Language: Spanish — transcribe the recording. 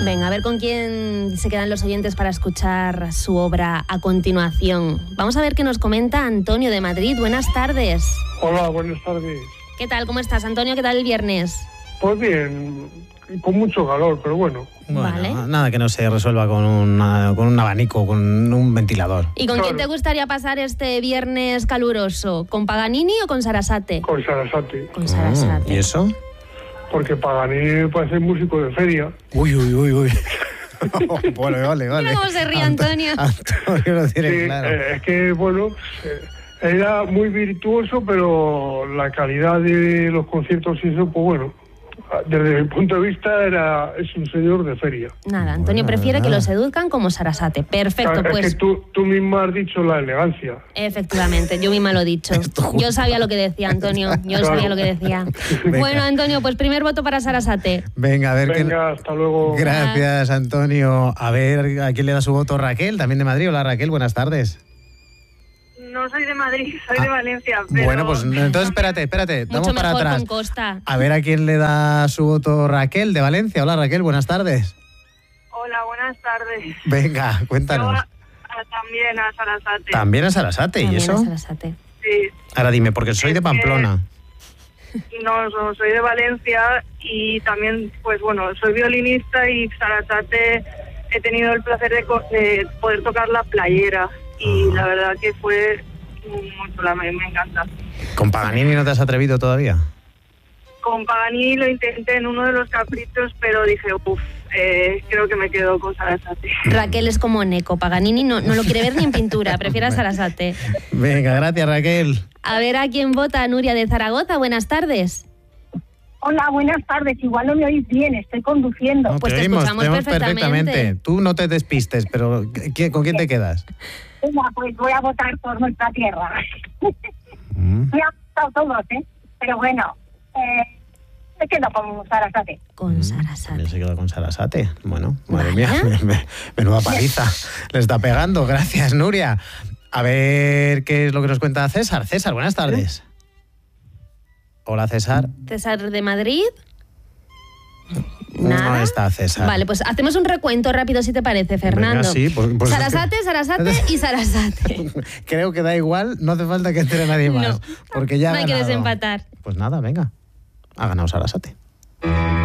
Venga, a ver con quién se quedan los oyentes para escuchar su obra a continuación. Vamos a ver qué nos comenta Antonio de Madrid. Buenas tardes. Hola, buenas tardes. ¿Qué tal? ¿Cómo estás, Antonio? ¿Qué tal el viernes? Pues bien, con mucho calor, pero bueno. Bueno, Vale. nada que no se resuelva con un abanico, con un ventilador. ¿Y con quién te gustaría pasar este viernes caluroso? ¿Con Paganini o con Sarasate? Con Sarasate. Con Sarasate. ¿Y eso? Porque Paganini puede ser músico de feria. Uy. Bueno, vale. Mira cómo se ríe Antonio. Antonio lo tiene Sí, claro. es que, bueno, era muy virtuoso, pero la calidad de los conciertos y eso, pues bueno, desde mi punto de vista es un señor de feria. Nada, Antonio prefiere que lo seduzcan como Sarasate. Perfecto, Claro, pues. es que tú misma has dicho la elegancia. Efectivamente, yo misma lo he dicho. Yo sabía lo que decía, Antonio. Yo sabía lo que decía. Venga. Bueno, Antonio, pues primer voto para Sarasate. Venga, a ver Venga, hasta luego. Gracias, Antonio. A ver, ¿a quién le da su voto? Raquel, también de Madrid. Hola, Raquel, buenas tardes. No soy de Madrid, soy de Valencia. Pero... Bueno, pues entonces espérate, damos Mucho para mejor atrás. con Costa. A ver a quién le da su voto Raquel de Valencia. Hola, Raquel, buenas tardes. Hola, buenas tardes. Venga, Yo cuéntanos. también a Sarasate. También a Sarasate, ¿y También eso? a Sarasate. Sí. Ahora dime, porque soy de Pamplona. No, soy de Valencia y también, pues bueno, soy violinista y Sarasate he tenido el placer de poder tocar la playera y la verdad que fue muy chula, me encanta. ¿Con Paganini no te has atrevido todavía? Con Paganini lo intenté en uno de los caprichos, pero dije, creo que me quedo con Sarasate. Raquel es como Neco. Paganini no lo quiere ver ni en pintura. Prefiere a Sarasate. Venga, gracias, Raquel. A ver a quién vota. Nuria de Zaragoza. Buenas tardes. Hola, buenas tardes. Igual no me oís bien, estoy conduciendo. No, Pues te oímos escuchamos perfectamente. Tú no te despistes, pero ¿con quién te quedas? Venga, pues voy a votar por nuestra tierra. Me han gustado todos, pero bueno, me quedo con Sarasate. Con Sarasate. Se quedó con Sarasate. Bueno, madre Vaya. mía, menuda paliza le está pegando. Gracias, Nuria. A ver qué es lo que nos cuenta César. César, buenas tardes. Hola, César. César de Madrid. No Nada. está César. Vale, pues hacemos un recuento rápido si te parece, Fernando. Venga, sí, pues Sarasate, Sarasate y Sarasate. Creo que da igual, no hace falta que entre nadie más. No. Porque ya ha No hay que ganado. desempatar. Pues nada, venga. Ha ganado Sarasate.